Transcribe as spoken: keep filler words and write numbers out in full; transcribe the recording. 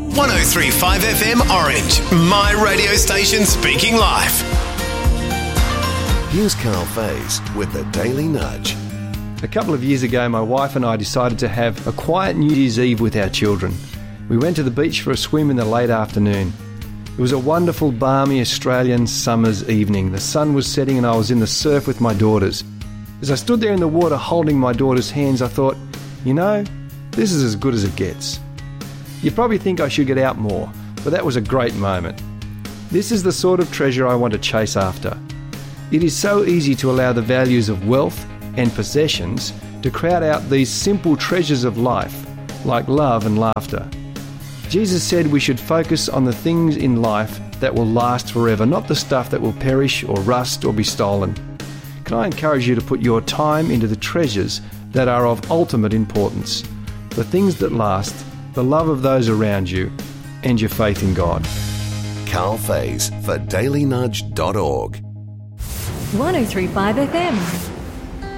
one oh three point five F M Orange, my radio station speaking life. Here's Carl Faze with the Daily Nudge. A couple of years ago, my wife and I decided to have a quiet New Year's Eve with our children. We went to the beach for a swim in the late afternoon. It was a wonderful, balmy Australian summer's evening. The sun was setting and I was in the surf with my daughters. As I stood there in the water holding my daughter's hands, I thought, you know, this is as good as it gets. You probably think I should get out more, but that was a great moment. This is the sort of treasure I want to chase after. It is so easy to allow the values of wealth and possessions to crowd out these simple treasures of life, like love and laughter. Jesus said we should focus on the things in life that will last forever, not the stuff that will perish or rust or be stolen. Can I encourage you to put your time into the treasures that are of ultimate importance, the things that last, the love of those around you, and your faith in God. Carl Faze for daily nudge dot org. one oh three point five F M.